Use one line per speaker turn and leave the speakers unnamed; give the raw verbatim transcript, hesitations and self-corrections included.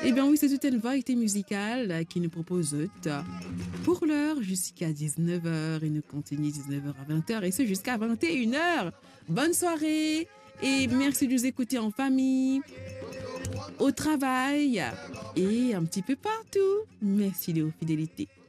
Eh bien oui, c'est toute une variété musicale qui nous propose pour l'heure jusqu'à dix-neuf heures et nous continue dix-neuf heures à vingt heures et ce jusqu'à vingt et une heures. Bonne soirée et merci de nous écouter en famille, au travail et un petit peu partout. Merci de vos fidélités.